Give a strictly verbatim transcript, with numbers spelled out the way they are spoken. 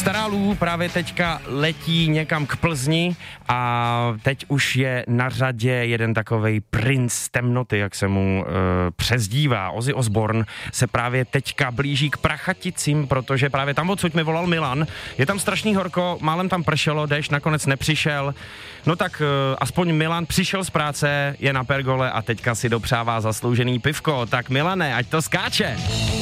Stará Lů právě teďka letí někam k Plzni a teď už je na řadě jeden takovej princ temnoty, jak se mu e, přezdívá. Ozzy Osbourne se právě teďka blíží k Prachaticím, protože právě tam odsud mi volal Milan. Je tam strašný horko, málem tam pršelo, déšť nakonec nepřišel. No tak e, aspoň Milan přišel z práce, je na pergole a teďka si dopřává zasloužený pivko. Tak Milane, ať to skáče!